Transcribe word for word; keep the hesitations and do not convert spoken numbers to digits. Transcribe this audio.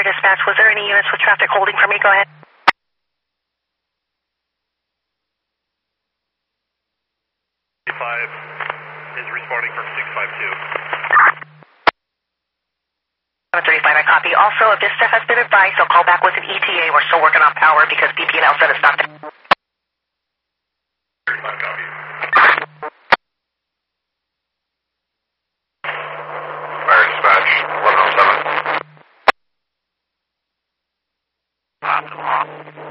Dispatch. Was there any units with traffic holding for me? Go ahead. five is responding from six five two. seven thirty-five, I copy. Also, a Vista has been advised, so call back with an E T A. We're still working on power because B P and L said it's not there. thirty-five, copy. Fire Dispatch, eleven oh seven. Optimal.